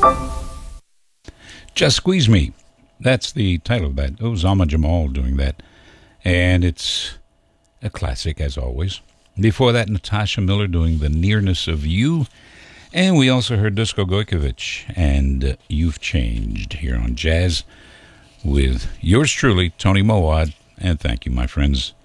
Just Squeeze Me. That's the title of that. Oh, Zalma Jamal doing that. And it's a classic, as always. Before that, Natasha Miller doing The Nearness of You. And we also heard Dusko Gojkovic and You've Changed here on Jazz with yours truly, Tony Mowat. And thank you, my friends.